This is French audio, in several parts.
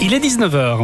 Il est 19h.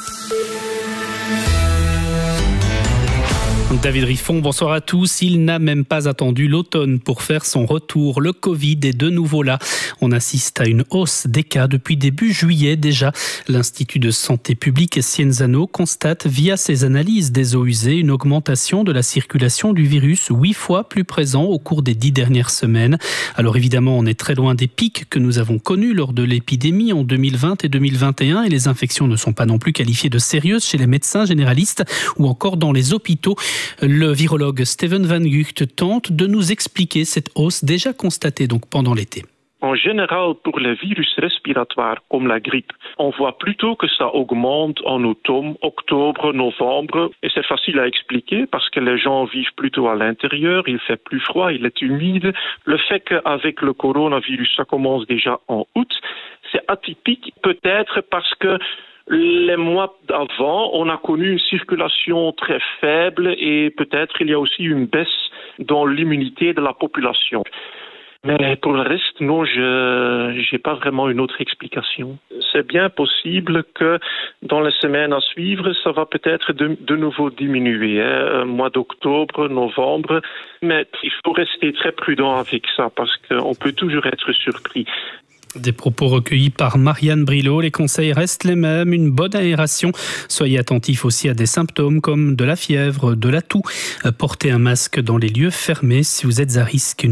David Riffon, bonsoir à tous. Il n'a même pas attendu l'automne pour faire son retour. Le Covid est de nouveau là. On assiste à une hausse des cas depuis début juillet déjà. L'Institut de santé publique Scienzano constate via ses analyses des eaux usées une augmentation de la circulation du virus 8 fois plus présent au cours des 10 dernières semaines. Alors évidemment, on est très loin des pics que nous avons connus lors de l'épidémie en 2020 et 2021 et les infections ne sont pas non plus qualifiées de sérieuses chez les médecins généralistes ou encore dans les hôpitaux. Le virologue Steven Van Gucht tente de nous expliquer cette hausse déjà constatée donc pendant l'été. En général, pour les virus respiratoires comme la grippe, on voit plutôt que ça augmente en automne, octobre, novembre. Et c'est facile à expliquer parce que les gens vivent plutôt à l'intérieur, il fait plus froid, il est humide. Le fait qu'avec le coronavirus, ça commence déjà en août, c'est atypique peut-être parce que les mois d'avant, on a connu une circulation très faible et peut-être il y a aussi une baisse dans l'immunité de la population. Mais pour le reste, non, je n'ai pas vraiment une autre explication. C'est bien possible que dans les semaines à suivre, ça va peut-être de nouveau diminuer, mois d'octobre, novembre. Mais il faut rester très prudent avec ça parce qu'on peut toujours être surpris. Des propos recueillis par Marianne Brilot. Les conseils restent les mêmes. Une bonne aération. Soyez attentifs aussi à des symptômes comme de la fièvre, de la toux. Portez un masque dans les lieux fermés si vous êtes à risque.